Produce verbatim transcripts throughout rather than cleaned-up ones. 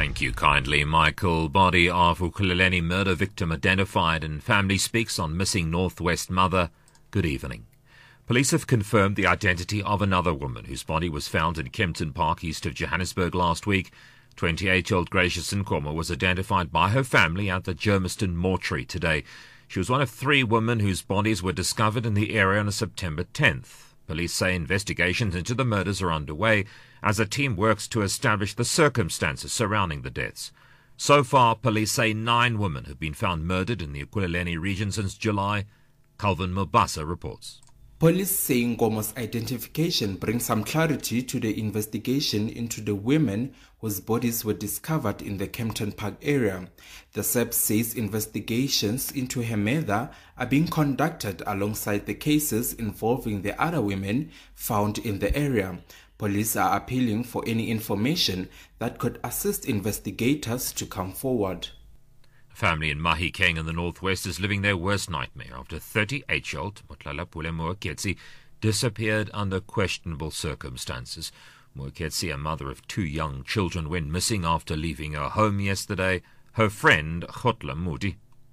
Thank you kindly, Michael. Body of Ekurhuleni murder victim identified and family speaks on missing Northwest mother. Good evening. Police have confirmed the identity of another woman whose body was found in Kempton Park, east of Johannesburg last week. twenty-eight-year-old Gracious Nkomo was identified by her family at the Germiston mortuary today. She was one of three women whose bodies were discovered in the area on September tenth. Police say investigations into the murders are underway as a team works to establish the circumstances surrounding the deaths. So far, police say nine women have been found murdered in the Ekurhuleni region since July. Calvin Mobasa reports. Police say Nkomo's identification brings some clarity to the investigation into the women whose bodies were discovered in the Kempton Park area. The S A P says investigations into her murder are being conducted alongside the cases involving the other women found in the area. Police are appealing for any information that could assist investigators to come forward. Family in Mahikeng in the northwest is living their worst nightmare after thirty-eight-year-old Motlalapule Moeketsi disappeared under questionable circumstances. Moeketsi, a mother of two young children, went missing after leaving her home yesterday. Her friend, Khotla Mudi.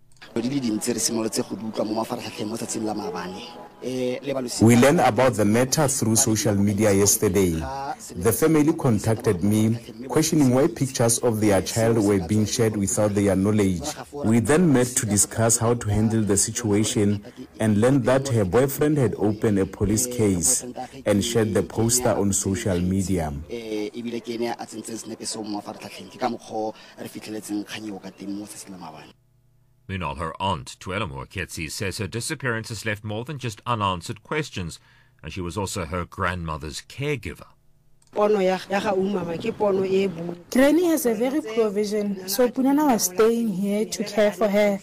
We learned about the matter through social media yesterday. The family contacted me, questioning why pictures of their child were being shared without their knowledge. We then met to discuss how to handle the situation and learned that her boyfriend had opened a police case and shared the poster on social media. Meanwhile, her aunt, Tuela Moeketsi, says her disappearance has left more than just unanswered questions, and she was also her grandmother's caregiver. Granny has a very poor vision, so Punana was staying here to care for her.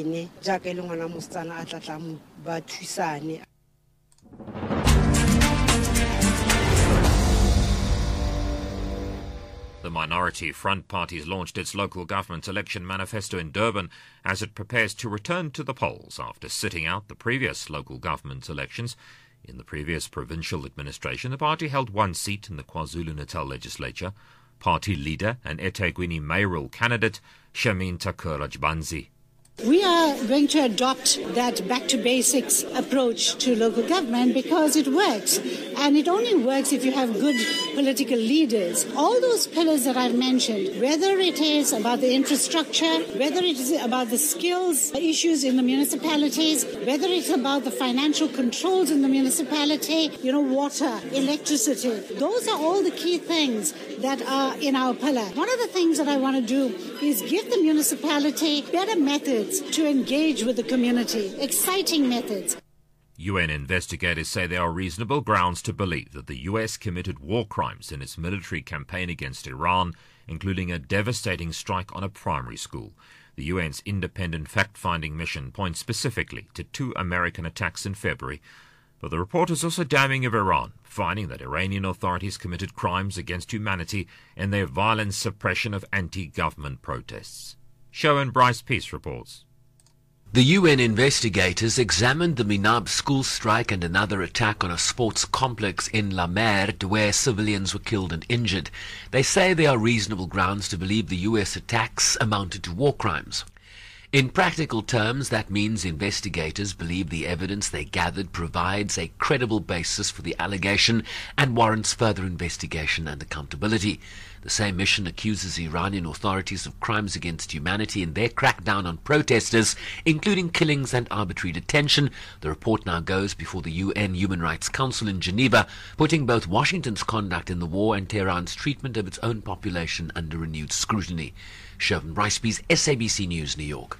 The Minority Front Party has launched its local government election manifesto in Durban as it prepares to return to the polls after sitting out the previous local government elections. In the previous provincial administration, the party held one seat in the KwaZulu-Natal legislature. Party leader and eThekwini mayoral candidate Shamin Takura Jbanzi. We are going to adopt that back-to-basics approach to local government because it works. And it only works if you have good political leaders. All those pillars that I've mentioned, whether it is about the infrastructure, whether it is about the skills issues in the municipalities, whether it's about the financial controls in the municipality, you know, water, electricity, those are all the key things that are in our pillar. One of the things that I want to do is give the municipality better methods to engage with the community, exciting methods. U N investigators say there are reasonable grounds to believe that the U S committed war crimes in its military campaign against Iran, including a devastating strike on a primary school. The U N's independent fact-finding mission points specifically to two American attacks in February. But the report is also damning of Iran, finding that Iranian authorities committed crimes against humanity in their violent suppression of anti-government protests. Show Bryce Peace reports. The U N investigators examined the Minab school strike and another attack on a sports complex in La Merde where civilians were killed and injured. They say there are reasonable grounds to believe the U S attacks amounted to war crimes. In practical terms, that means investigators believe the evidence they gathered provides a credible basis for the allegation and warrants further investigation and accountability. The same mission accuses Iranian authorities of crimes against humanity in their crackdown on protesters, including killings and arbitrary detention. The report now goes before the U N Human Rights Council in Geneva, putting both Washington's conduct in the war and Tehran's treatment of its own population under renewed scrutiny. Shervin Ricebees, S A B C News, New York.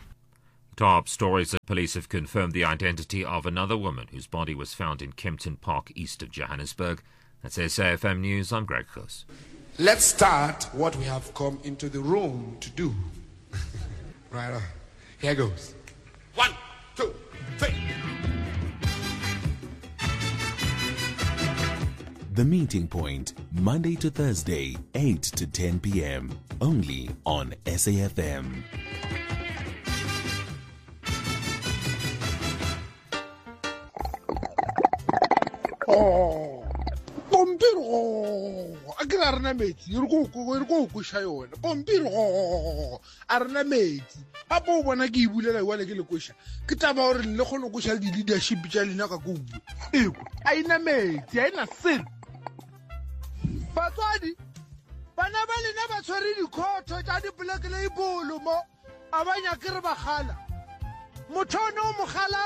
Top stories that police have confirmed the identity of another woman whose body was found in Kempton Park, east of Johannesburg. That's S A F M News. I'm Greg Khoos. Let's start what we have come into the room to do. Right on. Here goes. One, two, three. The Meeting Point, Monday to Thursday, eight to ten p.m. Only on S A F M. Oh, Pompiro! I can't rena metsi re go go re go go sha yona pompiri go a rena metsi a bo bona ke ibulela wale ke le kosha ke taba hore le kgone go sha di leadership tša lena ka go bu eko a ina metsi a ina selo batswadi bana ba lena ba tshwere dikhotho tša di-black label mo a ba nyake re bagala motho o ne o mogala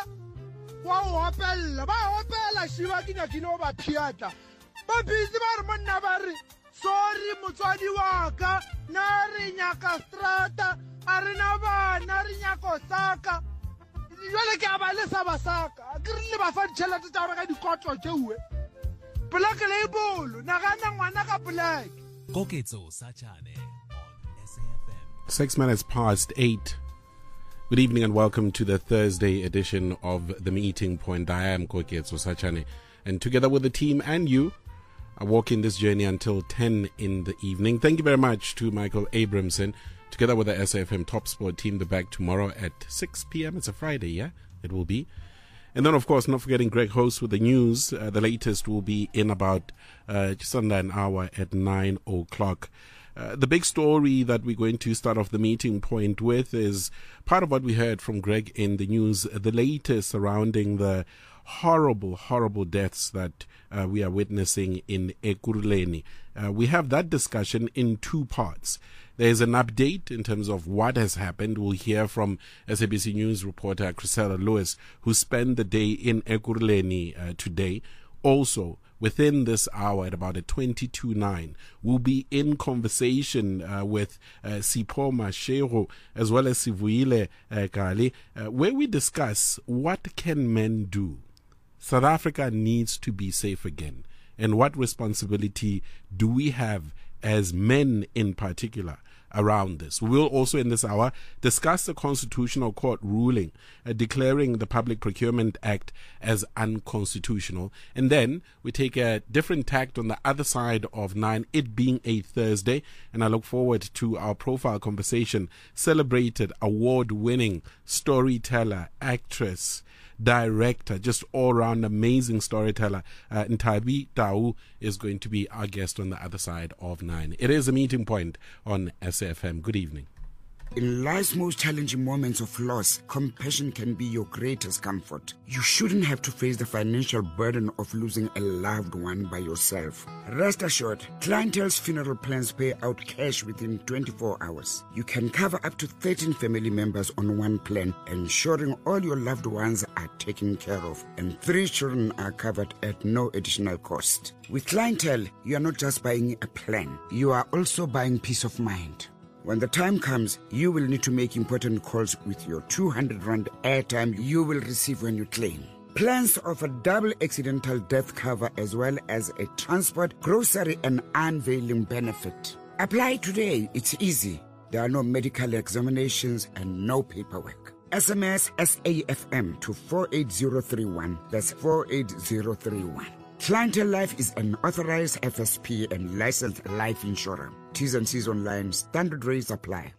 wa o opella ba opela shiba ke nyakile o ba phiatla ba busy ba re monna ba re sorry motswadi wa ka na re nyaka strata a re na bana re nyaka saka jwale ke a ba le sa ba saka ke re le ba fa ditšhelete tša go reka dikotlo tšeue black label na gana ngwana ka black Koketso Sachane on S A F M. Six minutes past eight. Good evening and welcome to the Thursday edition of The Meeting Point. I am Koketso Sachane, and together with the team and you, I walk in this journey until ten in the evening. Thank you very much to Michael Abramson. Together with the S A F M Top Sport team, they're back tomorrow at six p.m. It's a Friday, yeah? It will be. And then, of course, not forgetting Greg Host with the news. Uh, the latest will be in about uh, just under an hour at nine o'clock. Uh, the big story that we're going to start off the meeting point with is part of what we heard from Greg in the news, the latest surrounding the horrible, horrible deaths that uh, we are witnessing in Ekurhuleni. Uh, we have that discussion in two parts. There's an update in terms of what has happened. We'll hear from S A B C News reporter Chrisella Lewis, who spent the day in Ekurhuleni uh, today. Also, within this hour at about at twenty-two nine, we'll be in conversation uh, with uh, Sipho Mashego as well as Sivuile uh, Kali, uh, where we discuss what can men do. South Africa needs to be safe again. And what responsibility do we have as men in particular around this? We will also in this hour discuss the Constitutional Court ruling uh, declaring the Public Procurement Act as unconstitutional. And then we take a different tact on the other side of nine, it being a Thursday. And I look forward to our profile conversation. Celebrated award-winning storyteller, actress, director, just all-round amazing storyteller. Uh, Ntabi Tau is going to be our guest on the other side of nine. It is a meeting point on S A F M. Good evening. In life's most challenging moments of loss, compassion can be your greatest comfort. You shouldn't have to face the financial burden of losing a loved one by yourself. Rest assured, Clientele's funeral plans pay out cash within twenty-four hours. You can cover up to thirteen family members on one plan, ensuring all your loved ones are taken care of, and three children are covered at no additional cost. With Clientele, you are not just buying a plan, you are also buying peace of mind. When the time comes, you will need to make important calls with your two hundred rand airtime you will receive when you claim. Plans offer double accidental death cover as well as a transport, grocery and unveiling benefit. Apply today. It's easy. There are no medical examinations and no paperwork. S M S S A F M to four eight zero three one. That's four eight zero three one. Clientele Life is an authorized F S P and licensed life insurer. T's and C's online. Standard rates apply.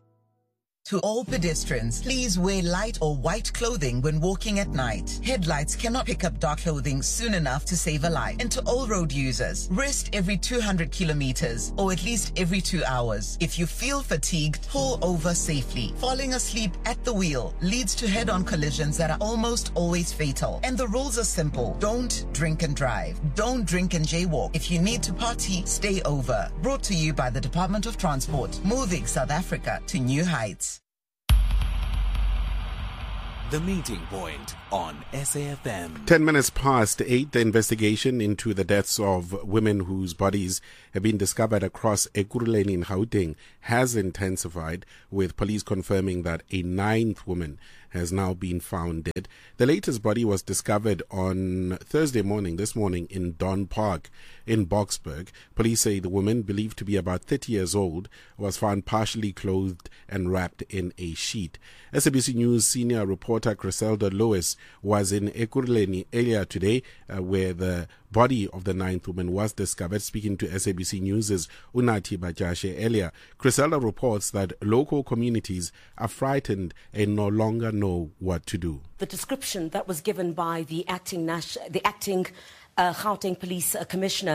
To all pedestrians, please wear light or white clothing when walking at night. Headlights cannot pick up dark clothing soon enough to save a life. And to all road users, rest every two hundred kilometers or at least every two hours. If you feel fatigued, pull over safely. Falling asleep at the wheel leads to head-on collisions that are almost always fatal. And the rules are simple. Don't drink and drive. Don't drink and jaywalk. If you need to party, stay over. Brought to you by the Department of Transport, moving South Africa to new heights. The Meeting Point on S A F M. Ten minutes past eight, the investigation into the deaths of women whose bodies have been discovered across Ekurhuleni in Gauteng has intensified, with police confirming that a ninth woman has now been found dead. The latest body was discovered on Thursday morning, this morning, in Don Park in Boksburg. Police say the woman, believed to be about thirty years old, was found partially clothed and wrapped in a sheet. S A B C News senior reporter Chrisella Lewis was in Ekurhuleni earlier today, uh, where the body of the ninth woman was discovered. Speaking to S A B C News' Unathi Bajashe earlier, Chrisella reports that local communities are frightened and no longer know what to do. The description that was given by the acting Nash, the acting uh, Gauteng Police uh, Commissioner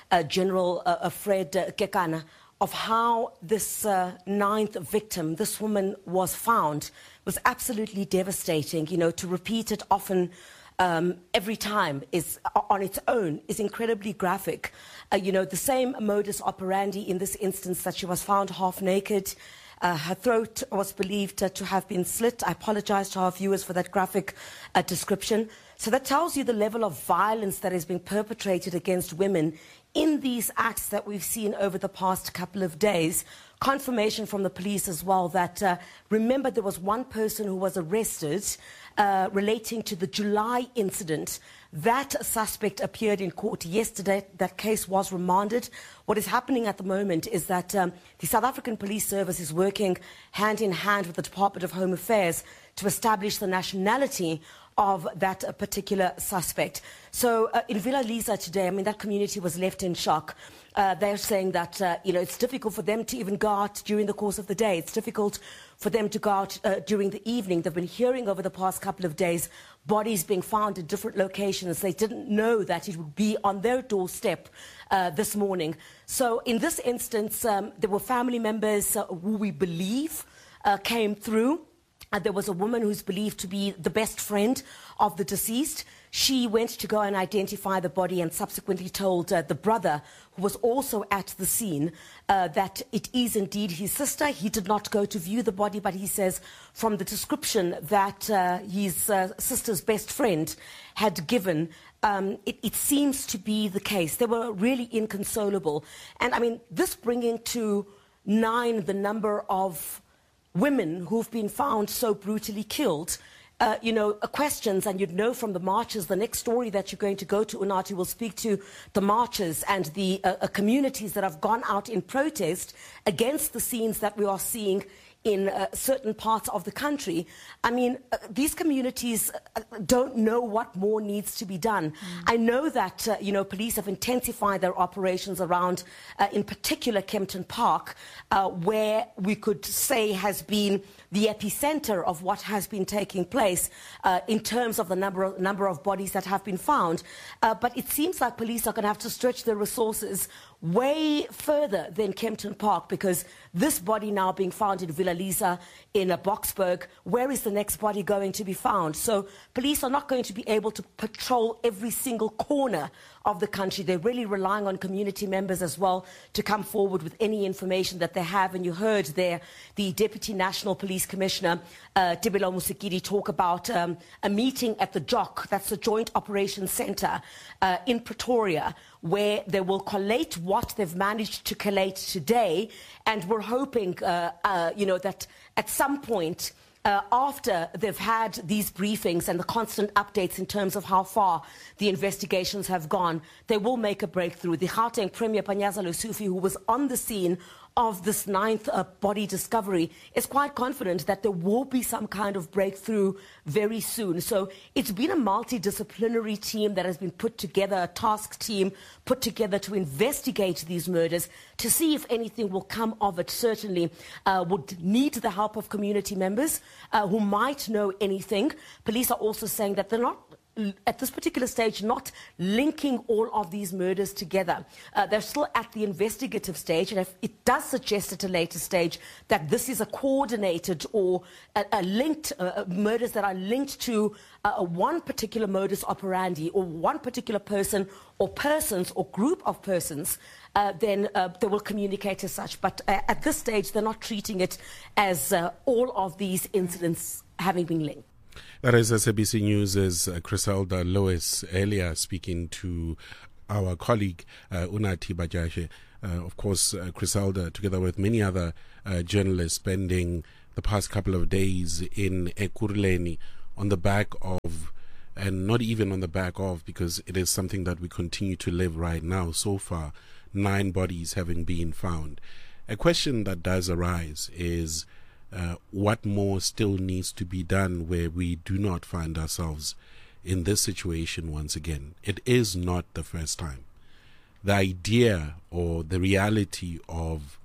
uh, General uh, Fred Kekana, of how this uh, ninth victim, this woman, was found was absolutely devastating. You know, to repeat it often um, every time is on its own is incredibly graphic. Uh, you know, the same modus operandi in this instance, that she was found half naked. Uh, her throat was believed uh, to have been slit. I apologize to our viewers for that graphic uh, description. So that tells you the level of violence that is being perpetrated against women in these acts that we've seen over the past couple of days. Confirmation from the police as well that, uh, remember, there was one person who was arrested uh, relating to the July incident. That suspect appeared in court yesterday. That case was remanded. What is happening at the moment is that um, the South African Police Service is working hand in hand with the Department of Home Affairs to establish the nationality of that uh, particular suspect. So uh, in Villa Lisa today, I mean, that community was left in shock. Uh, they're saying that, uh, you know, it's difficult for them to even go out during the course of the day. It's difficult for them to go out uh, during the evening. They've been hearing over the past couple of days bodies being found in different locations. They didn't know that it would be on their doorstep uh, this morning. So in this instance, um, there were family members uh, who we believe uh, came through. Uh, there was a woman who's believed to be the best friend of the deceased. She went to go and identify the body and subsequently told uh, the brother, who was also at the scene, uh, that it is indeed his sister. He did not go to view the body, but he says from the description that uh, his uh, sister's best friend had given, um, it, it seems to be the case. They were really inconsolable. And, I mean, this bringing to nine the number of women who've been found so brutally killed, uh, you know, uh, questions, and you'd know from the marches, the next story that you're going to go to, Unathi, will speak to the marches and the uh, uh, communities that have gone out in protest against the scenes that we are seeing in uh, certain parts of the country. I mean, uh, these communities uh, don't know what more needs to be done. Mm. I know that, uh, you know, police have intensified their operations around, uh, in particular, Kempton Park, uh, where we could say has been the epicenter of what has been taking place uh, in terms of the number of, number of bodies that have been found. Uh, but it seems like police are going to have to stretch their resources way further than Kempton Park, because this body now being found in Villa Lisa, in a Boksburg, where is the next body going to be found? So police are not going to be able to patrol every single corner of the country. They're really relying on community members as well to come forward with any information that they have. And you heard there the Deputy National Police Commissioner, uh, Tibelo Musikidi, talk about um, a meeting at the J O C, that's the Joint Operations Centre uh, in Pretoria, where they will collate what they've managed to collate today. And we're hoping, uh, uh, you know, that at some point, Uh, after they've had these briefings and the constant updates in terms of how far the investigations have gone, they will make a breakthrough. The Gauteng Premier Panyaza Lesufi, who was on the scene of this ninth uh, body discovery, is quite confident that there will be some kind of breakthrough very soon. So it's been a multidisciplinary team that has been put together, a task team put together to investigate these murders, to see if anything will come of it. Certainly uh, would need the help of community members uh, who might know anything. Police are also saying that they're not, at this particular stage, not linking all of these murders together. Uh, they're still at the investigative stage, and if it does suggest at a later stage that this is a coordinated or a, a linked uh, murders that are linked to uh, one particular modus operandi or one particular person or persons or group of persons, uh, then uh, they will communicate as such. But uh, at this stage, they're not treating it as uh, all of these incidents having been linked. That is S A B C News' uh, Griselda Lois earlier speaking to our colleague uh, Unathi Bajashe. Uh, of course, uh, Griselda, together with many other uh, journalists, spending the past couple of days in Ekurhuleni on the back of, and not even on the back of, because it is something that we continue to live right now. So far, nine bodies having been found. A question that does arise is, Uh, what more still needs to be done where we do not find ourselves in this situation once again? It is not the first time. The idea or the reality of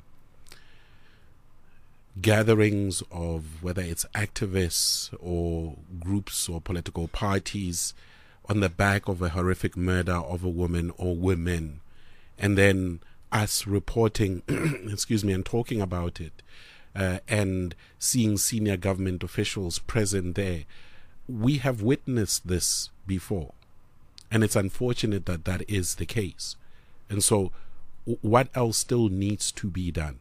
gatherings of whether it's activists or groups or political parties on the back of a horrific murder of a woman or women, and then us reporting, excuse me, and talking about it, uh, and seeing senior government officials present there. We have witnessed this before, and it's unfortunate that that is the case. And so, w- what else still needs to be done?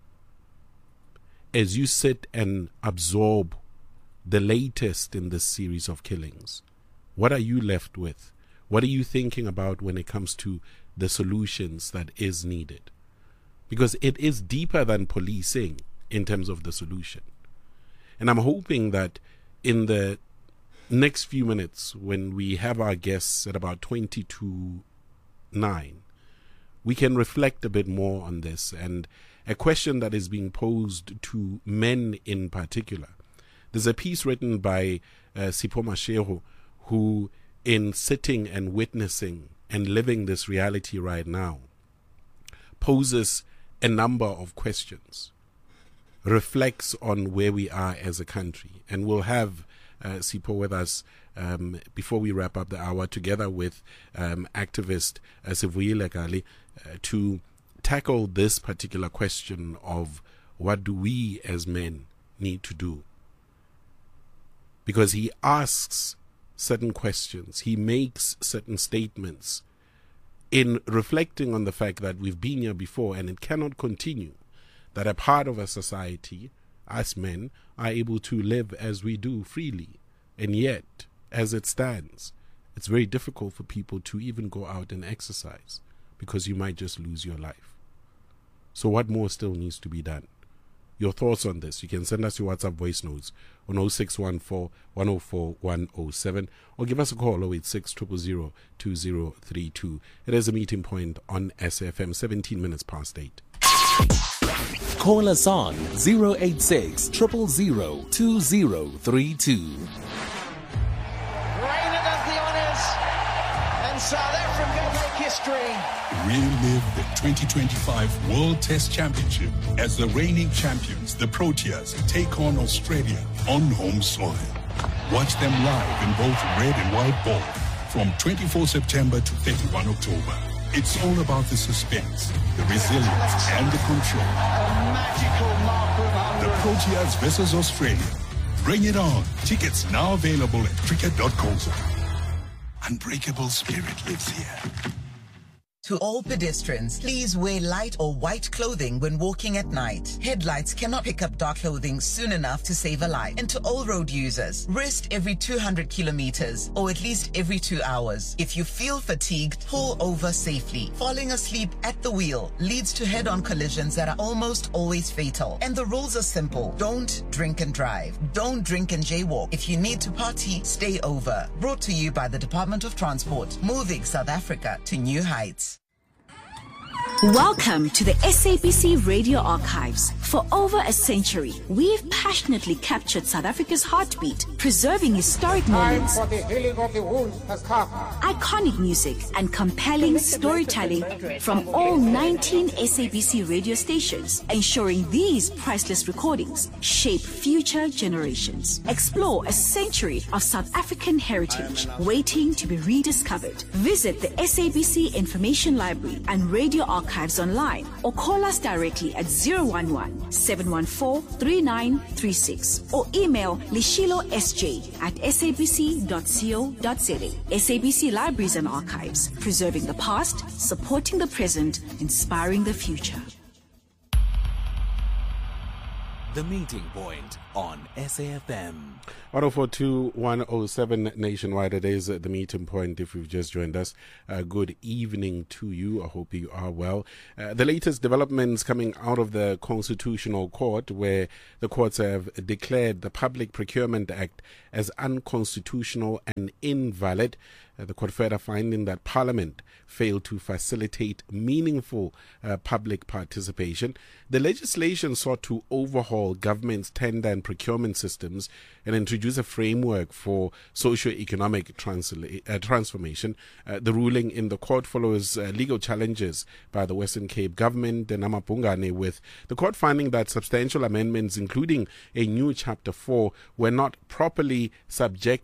As you sit and absorb the latest in this series of killings, what are you left with? What are you thinking about when it comes to the solutions that is needed? Because it is deeper than policing in terms of the solution. And I'm hoping that in the next few minutes, when we have our guests at about twenty to nine, we can reflect a bit more on this. And a question that is being posed to men in particular. There's a piece written by uh, Sipho Mashego, who, in sitting and witnessing and living this reality right now, poses a number of questions, reflects on where we are as a country. And we'll have uh, Sipho with us um, before we wrap up the hour, together with um, activist uh, Sivuyile Gali, uh, to tackle this particular question of what do we as men need to do. Because he asks certain questions, he makes certain statements in reflecting on the fact that we've been here before, and it cannot continue that a part of a society, us men, are able to live as we do freely. And yet, as it stands, it's very difficult for people to even go out and exercise, because you might just lose your life. So what more still needs to be done? Your thoughts on this, you can send us your WhatsApp voice notes on oh six one four, one oh four, one oh seven, or give us a call oh eight six, zero zero zero, two zero three two. It is a meeting point on S F M, seventeen minutes past eight. Call us on zero eight six, zero zero zero, two zero three two. Reina does the honours, and South Africa make history. Relive the twenty twenty-five World Test Championship as the reigning champions, the Proteas, take on Australia on home soil. Watch them live in both red and white ball from twenty-fourth September to thirty-first October. It's all about the suspense, the resilience, and the control. A magical mark of The Proteas versus Australia. Bring it on. Tickets now available at cricket dot co dot za. Unbreakable spirit lives here. To all pedestrians, please wear light or white clothing when walking at night. Headlights cannot pick up dark clothing soon enough to save a life. And to all road users, rest every two hundred kilometers or at least every two hours. If you feel fatigued, pull over safely. Falling asleep at the wheel leads to head-on collisions that are almost always fatal. And the rules are simple. Don't drink and drive. Don't drink and jaywalk. If you need to party, stay over. Brought to you by the Department of Transport, moving South Africa to new heights. Welcome to the S A B C Radio Archives. For over a century, we've passionately captured South Africa's heartbeat, preserving historic moments, Time for the healing of the wounds has come. iconic music, and compelling storytelling from all nineteen S A B C radio stations, ensuring these priceless recordings shape future generations. Explore a century of South African heritage waiting to be rediscovered. Visit the S A B C Information Library and Radio Archives online, or call us directly at zero one one, seven one four, three nine three six, or email lishilo s j at s a b c dot co dot za. S A B C Libraries and Archives, preserving the past, supporting the present, inspiring the future. The Meeting Point on S A F M. one oh four two, one oh seven nationwide. It is the meeting point. If you've just joined us, uh, good evening to you. I hope you are well. Uh, the latest developments coming out of the Constitutional Court, where the courts have declared the Public Procurement Act as unconstitutional and invalid. Uh, the court further finding that Parliament failed to facilitate meaningful uh, public participation. The legislation sought to overhaul government's tender and procurement systems and introduce a framework for socio-economic transla- uh, transformation. Uh, the ruling in the court follows uh, legal challenges by the Western Cape government and Namapungane, with the court finding that substantial amendments, including a new Chapter four, were not properly subjected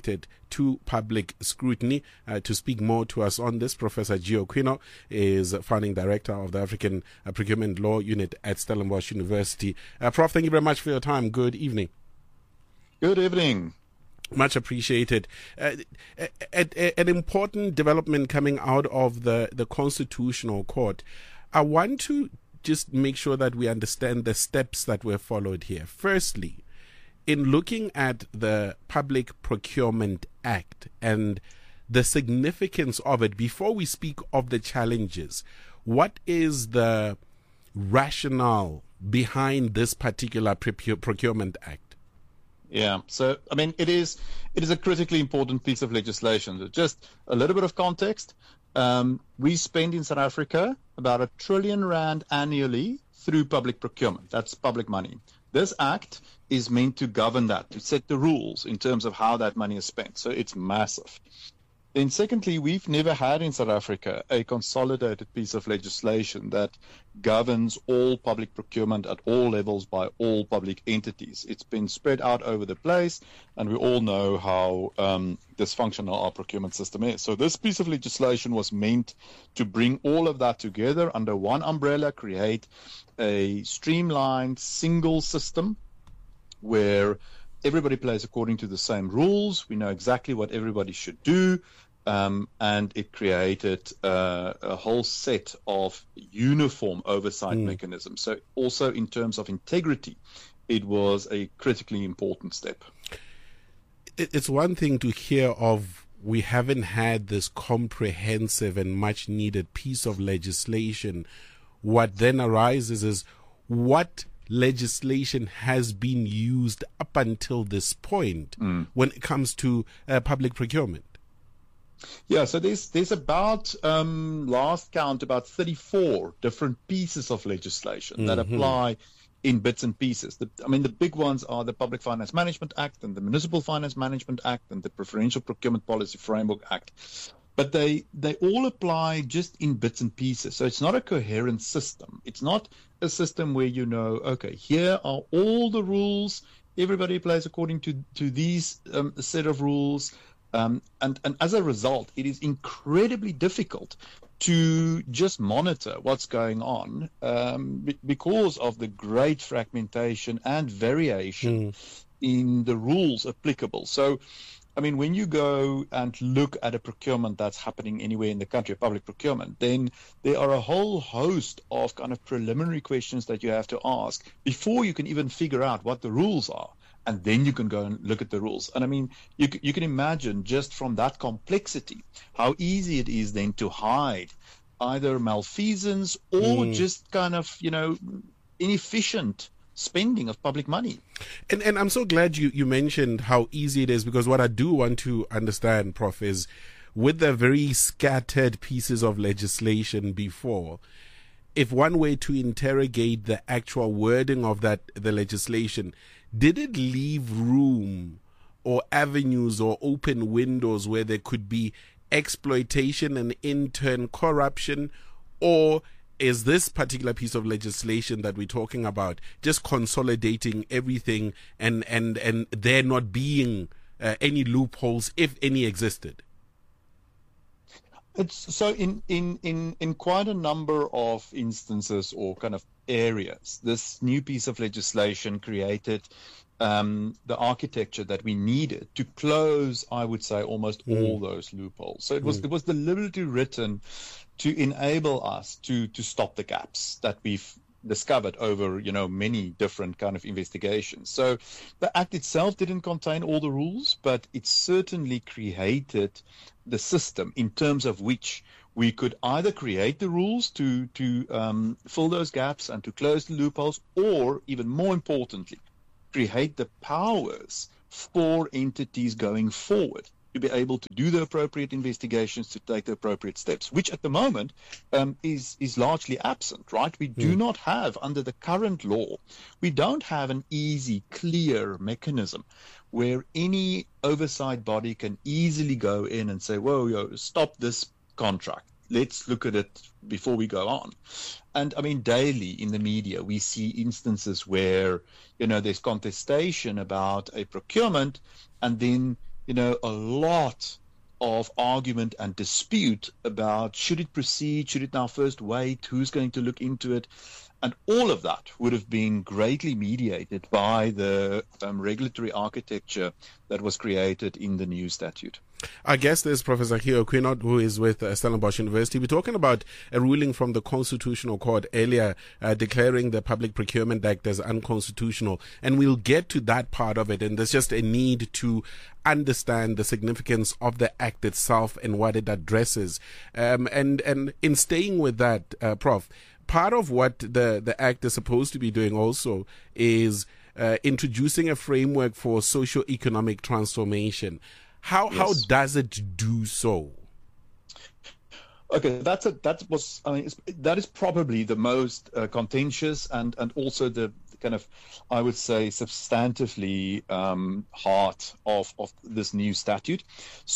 to public scrutiny. Uh, to speak more to us on this, Professor Gio Quino is founding director of the African uh, Procurement Law Unit at Stellenbosch University. Uh, Prof, thank you very much for your time. Good evening. Good evening. Much appreciated. Uh, a, a, a, an important development coming out of the, the Constitutional Court. I want to just make sure that we understand the steps that were followed here. Firstly, in looking at the Public Procurement Act and the significance of it, before we speak of the challenges, what is the rationale behind this particular Procurement Act? Yeah, so, I mean, it is it is a critically important piece of legislation. Just a little bit of context. Um, we spend in South Africa about a trillion rand annually through public procurement. That's public money. This act is meant to govern that, to set the rules in terms of how that money is spent. So it's massive. Then secondly, we've never had in South Africa a consolidated piece of legislation that governs all public procurement at all levels by all public entities. It's been spread out over the place, and we all know how um, dysfunctional our procurement system is. So this piece of legislation was meant to bring all of that together under one umbrella, create a streamlined single system where everybody plays according to the same rules. We know exactly what everybody should do. Um, and it created uh, a whole set of uniform oversight mm. mechanisms. So also in terms of integrity, it was a critically important step. It's one thing to hear of we haven't had this comprehensive and much needed piece of legislation. What then arises is what legislation has been used up until this point mm. when it comes to uh, public procurement. Yeah, so there's there's about, um, last count, about thirty-four different pieces of legislation mm-hmm. that apply in bits and pieces. The, I mean, the big ones are the Public Finance Management Act and the Municipal Finance Management Act and the Preferential Procurement Policy Framework Act. But they, they all apply just in bits and pieces. So it's not a coherent system. It's not a system where you know, okay, here are all the rules. Everybody plays according to, to these um, set of rules. Um, and, and as a result, it is incredibly difficult to just monitor what's going on um, b- because of the great fragmentation and variation mm. in the rules applicable. So, I mean, when you go and look at a procurement that's happening anywhere in the country, a public procurement, then there are a whole host of kind of preliminary questions that you have to ask before you can even figure out what the rules are. And then you can go and look at the rules. And I mean, you, you can imagine just from that complexity, how easy it is then to hide either malfeasance or mm. just kind of, you know, inefficient spending of public money. And and I'm so glad you, you mentioned how easy it is, because what I do want to understand, Prof, is with the very scattered pieces of legislation before, if one way to interrogate the actual wording of that the legislation, did it leave room or avenues or open windows where there could be exploitation and in turn corruption? Or is this particular piece of legislation that we're talking about just consolidating everything and, and, and there not being uh, any loopholes, if any existed? It's so in, in, in, in quite a number of instances or kind of areas, this new piece of legislation created um, the architecture that we needed to close, I would say, almost mm. all those loopholes. So it was mm. it was deliberately written to enable us to to stop the gaps that we've discovered over, you know, many different kind of investigations. So the Act itself didn't contain all the rules, but it certainly created the system in terms of which we could either create the rules to, to um, fill those gaps and to close the loopholes, or even more importantly, create the powers for entities going forward to be able to do the appropriate investigations, to take the appropriate steps, which at the moment um, is is largely absent, right? We do mm. not have, under the current law, we don't have an easy, clear mechanism where any oversight body can easily go in and say, whoa, yo, stop this contract. Let's look at it before we go on. And I mean, daily in the media, we see instances where, you know, there's contestation about a procurement, and then you know, a lot of argument and dispute about should it proceed, should it now first wait, who's going to look into it. And all of that would have been greatly mediated by the um, regulatory architecture that was created in the new statute. Our guest is Professor Hugh Quinault, who is with uh, Stellenbosch University. We're talking about a ruling from the Constitutional Court earlier uh, declaring the Public Procurement Act as unconstitutional. And we'll get to that part of it. And there's just a need to understand the significance of the Act itself and what it addresses. Um, and, and in staying with that, uh, Prof, part of what the, the Act is supposed to be doing also is uh, introducing a framework for socio-economic transformation. How yes. how does it do so? Okay, that's a that was I mean it's, that is probably the most uh, contentious and and also the kind of I would say substantively um, heart of of this new statute.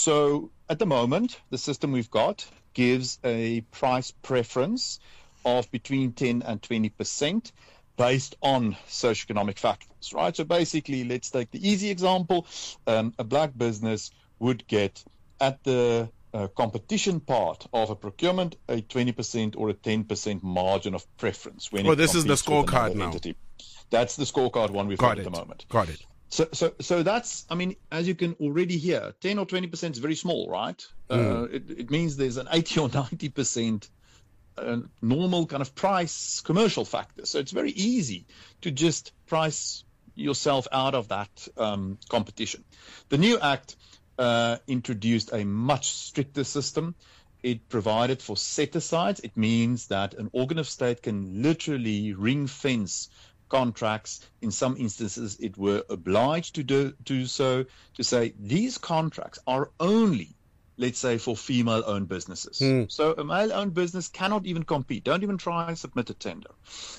So at the moment, the system we've got gives a price preference of between ten and twenty percent based on socioeconomic factors, right? So basically, let's take the easy example. Um, a black business would get at the uh, competition part of a procurement a twenty percent or a ten percent margin of preference. When well, this is the scorecard now. Entity. That's the scorecard one we've got, got it. at the moment. Got it. So, so, so that's, I mean, as you can already hear, ten or twenty percent is very small, right? Mm. Uh, it, it means there's an eighty or ninety percent uh, normal kind of price commercial factor. So it's very easy to just price yourself out of that um, competition. The new Act uh, introduced a much stricter system. It provided for set-asides. It means that an organ of state can literally ring-fence contracts. In some instances, it were obliged to do, do so, to say these contracts are only, let's say, for female-owned businesses. Mm. So a male-owned business cannot even compete. Don't even try and submit a tender.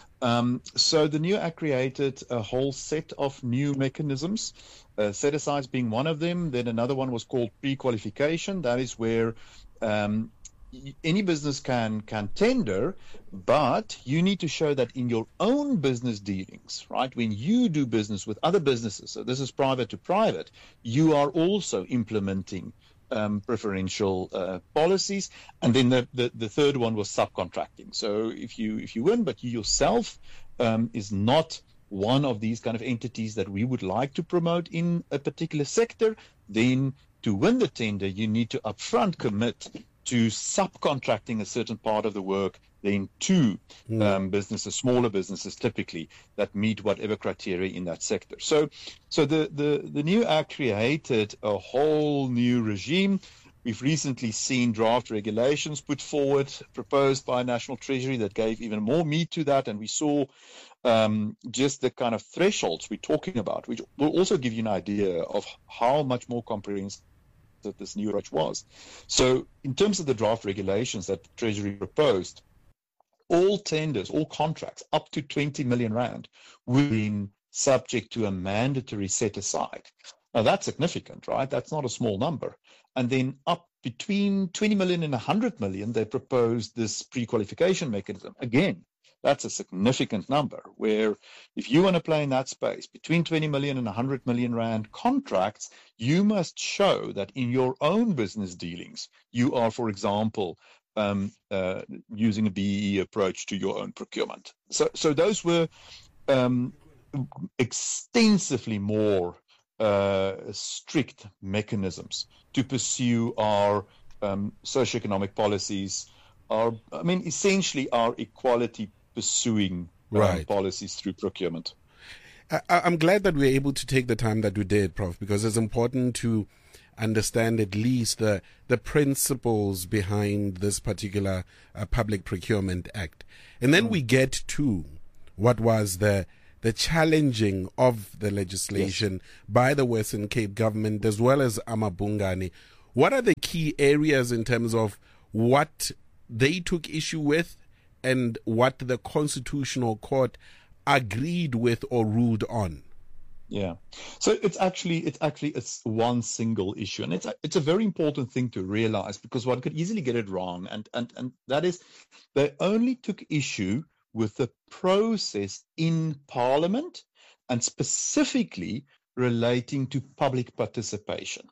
Um, so the new Act created a whole set of new mechanisms, uh, set-asides being one of them. Then another one was called pre-qualification. That is where um, any business can can tender, but you need to show that in your own business dealings, right? When you do business with other businesses, so this is private to private, you are also implementing um, preferential uh, policies. And then the, the the third one was subcontracting. So if you if you win, but you yourself um, is not one of these kind of entities that we would like to promote in a particular sector, then to win the tender, you need to upfront commit to subcontracting a certain part of the work then to mm. um, businesses, smaller businesses typically, that meet whatever criteria in that sector. So so the, the, the new Act created a whole new regime. We've recently seen draft regulations put forward, proposed by National Treasury, that gave even more meat to that. And we saw um, just the kind of thresholds we're talking about, which will also give you an idea of how much more comprehensive that this new approach was. So in terms of the draft regulations that the Treasury proposed, all tenders, all contracts up to twenty million rand would be subject to a mandatory set-aside. Now that's significant, right? That's not a small number. And then up between twenty million and one hundred million, they proposed this pre-qualification mechanism. Again, that's a significant number, where if you want to play in that space between twenty million and one hundred million rand contracts, you must show that in your own business dealings, you are, for example, um, uh, using a B E E approach to your own procurement. So, so those were um, extensively more uh, strict mechanisms to pursue our um, socioeconomic policies, our, I mean, essentially our equality pursuing right. um, policies through procurement. I, I'm glad that we were able to take the time that we did, Prof, because it's important to understand at least the the principles behind this particular uh, Public Procurement Act. And then mm. we get to what was the the challenging of the legislation yes. by the Western Cape government as well as Amabungane. What are the key areas in terms of what they took issue with and what the Constitutional Court agreed with or ruled on? Yeah, so it's actually it's actually it's one single issue, and it's a, it's a very important thing to realize, because one could easily get it wrong, and and and that is they only took issue with the process in Parliament, and specifically relating to public participation.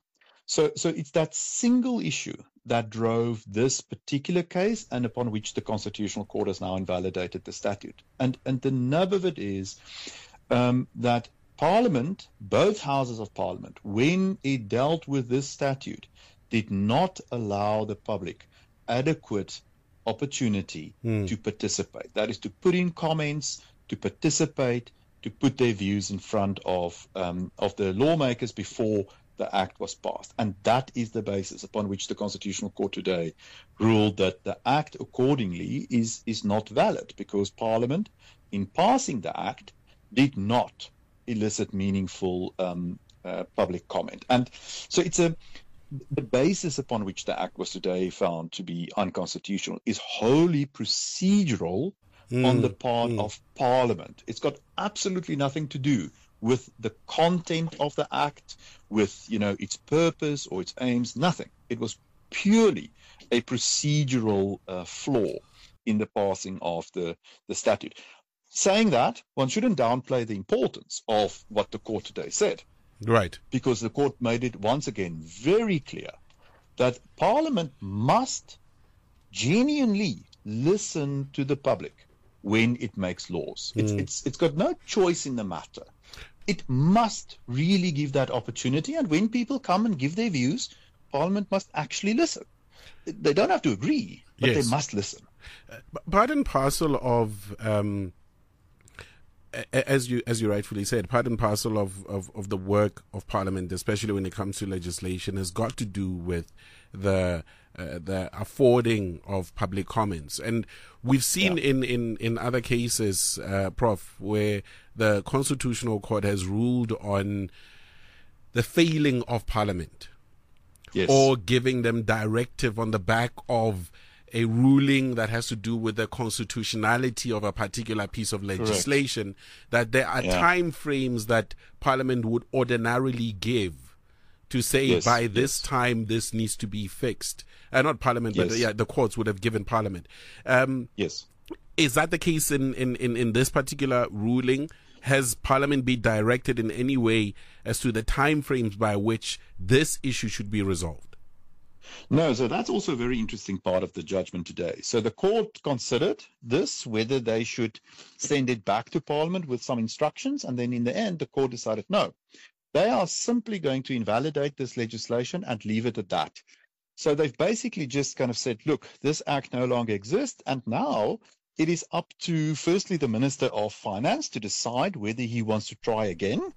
So, so it's that single issue that drove this particular case and upon which the Constitutional Court has now invalidated the statute. And, and the nub of it is um, that Parliament, both houses of Parliament, when it dealt with this statute, did not allow the public adequate opportunity mm. to participate. That is to put in comments, to participate, to put their views in front of um, of the lawmakers before the act was passed. And that is the basis upon which the Constitutional Court today ruled that the act accordingly is, is not valid, because Parliament, in passing the act, did not elicit meaningful um, uh, public comment. And so it's a the basis upon which the act was today found to be unconstitutional is wholly procedural mm, on the part mm. of Parliament. It's got absolutely nothing to do with the content of the act, with, you know, its purpose or its aims, nothing. It was purely a procedural uh, flaw in the passing of the, the statute. Saying that, one shouldn't downplay the importance of what the court today said. Right. Because the court made it once again very clear that Parliament must genuinely listen to the public when it makes laws. Mm. It's, it's, it's got no choice in the matter. It must really give that opportunity. And when people come and give their views, Parliament must actually listen. They don't have to agree, but yes. they must listen. Uh, part and parcel of... Um As you as you rightfully said, part and parcel of, of, of the work of Parliament, especially when it comes to legislation, has got to do with the uh, the affording of public comments. And we've seen yeah. in, in, in other cases, uh, Prof, where the Constitutional Court has ruled on the failing of Parliament yes. or giving them directive on the back of a ruling that has to do with the constitutionality of a particular piece of legislation. Correct. That there are yeah. time frames that Parliament would ordinarily give to say yes. by this yes. time this needs to be fixed. Uh, not Parliament, yes. but yeah, the courts would have given Parliament. Um, yes. Is that the case in, in, in, in this particular ruling? Has Parliament been directed in any way as to the time frames by which this issue should be resolved? No, so that's also a very interesting part of the judgment today. So the court considered this, whether they should send it back to Parliament with some instructions, and then in the end, the court decided no. They are simply going to invalidate this legislation and leave it at that. So they've basically just kind of said, look, this act no longer exists, and now it is up to, firstly, the Minister of Finance to decide whether he wants to try again.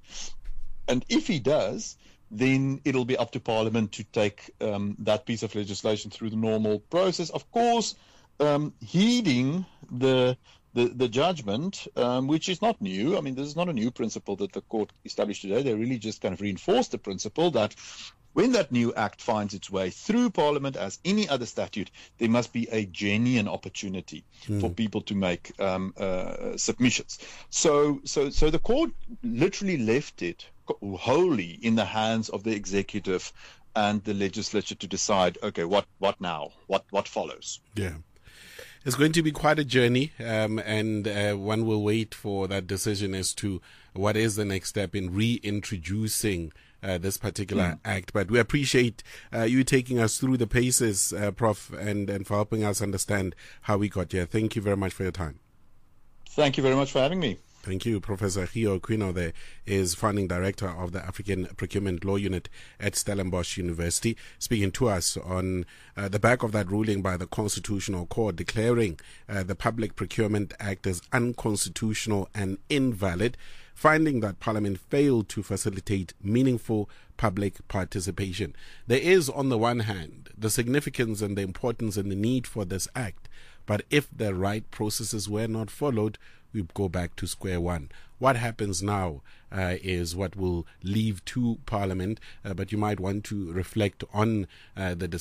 And if he does, then it'll be up to Parliament to take um, that piece of legislation through the normal process. Of course, um, heeding the the, the judgment, um, which is not new. I mean, this is not a new principle that the court established today. They really just kind of reinforced the principle that when that new act finds its way through Parliament, as any other statute, there must be a genuine opportunity mm. for people to make um, uh, submissions. So, so, so the court literally left it wholly in the hands of the executive and the legislature to decide, okay, what, what now? What, what follows? Yeah. It's going to be quite a journey, um, and uh, one will wait for that decision as to what is the next step in reintroducing uh, this particular mm. act. But we appreciate uh, you taking us through the paces, uh, Prof, and, and for helping us understand how we got here. Thank you very much for your time. Thank you very much for having me. Thank you. Professor Gio Quino there is founding director of the African Procurement Law Unit at Stellenbosch University, speaking to us on uh, the back of that ruling by the Constitutional Court declaring uh, the Public Procurement Act as unconstitutional and invalid, finding that Parliament failed to facilitate meaningful public participation. There is, on the one hand, the significance and the importance and the need for this act, but if the right processes were not followed, we go back to square one. What happens now uh, is what will leave to Parliament, uh, but you might want to reflect on uh, the